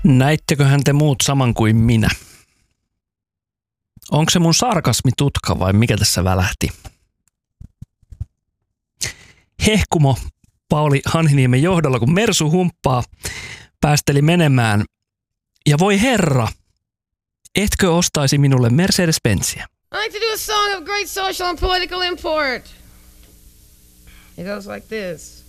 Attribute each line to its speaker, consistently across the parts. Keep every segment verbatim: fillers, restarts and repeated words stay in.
Speaker 1: Näitteköhän te muut saman kuin minä? Onko se mun sarkasmi tutka vai mikä tässä välähti? Hehkumo Pauli Hanhiniemen johdolla, kun Mersu humppaa päästeli menemään. Ja voi herra, etkö ostaisi minulle Mercedes-Benziä?
Speaker 2: I like to do a song of great social and political import. It goes like this.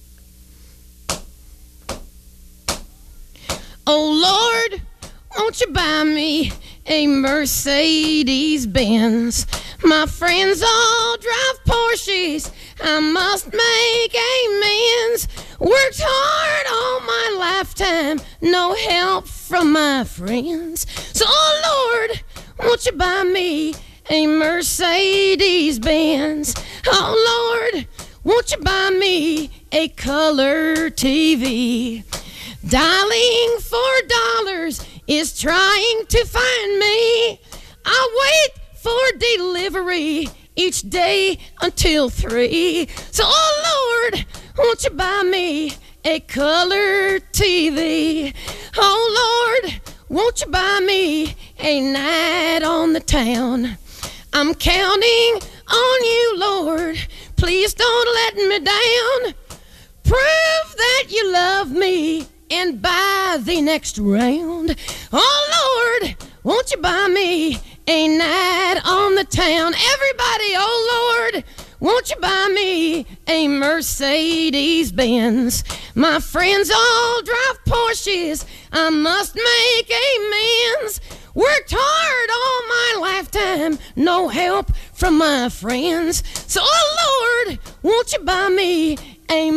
Speaker 2: Oh Lord, won't you buy me a Mercedes-Benz? My friends all drive Porsches, I must make amends. Worked hard all my lifetime, no help from my friends. So oh Lord, won't you buy me a Mercedes-Benz? Oh Lord, won't you buy me a color T V? Dialing for dollars is trying to find me. I wait for delivery each day until three. So, oh Lord, won't you buy me a color T V? Oh Lord, won't you buy me a night on the town? I'm counting on you, Lord. Please don't let me down. Prove that you love me and buy the next round. Oh Lord, won't you buy me a night on the town? Everybody, oh Lord, won't you buy me a Mercedes-Benz? My friends all drive Porsches, I must make amends. Worked hard all my lifetime, no help from my friends. So, oh Lord, won't you buy me a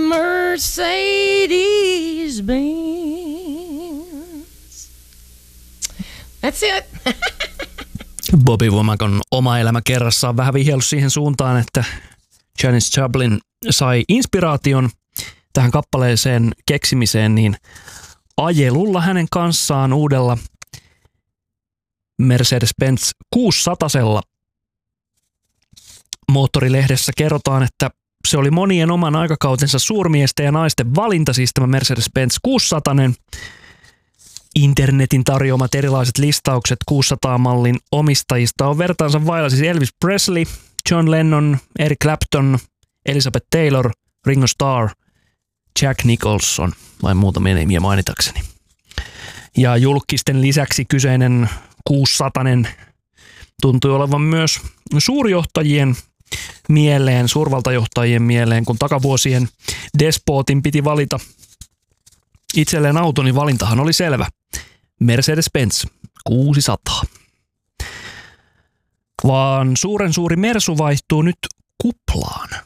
Speaker 2: Mercedes-Benz? That's it.
Speaker 1: Bobby Womackon oma elämä kerrassaan vähän vihjellut siihen suuntaan, että Janis Joplin sai inspiraation tähän kappaleeseen keksimiseen niin ajelulla hänen kanssaan uudella Mercedes-Benz kuusisatasella. Moottorilehdessä kerrotaan, että se oli monien oman aikakautensa suurmiesten ja naisten valinta, siis tämä Mercedes-Benz kuusisataa. Internetin tarjoamat erilaiset listaukset kuusisataa-mallin omistajista on vertaansa vailla siis Elvis Presley, John Lennon, Eric Clapton, Elizabeth Taylor, Ringo Starr, Jack Nicholson, vain muutamia nimiä mainitakseni. Ja julkisten lisäksi kyseinen kuusisataa tuntui olevan myös suurjohtajien mieleen, suurvaltajohtajien mieleen, kun takavuosien despotin piti valita itselleen auto, niin valintahan oli selvä. Mercedes-Benz kuusisataa. Vaan suuren suuri Mersu vaihtuu nyt kuplaan.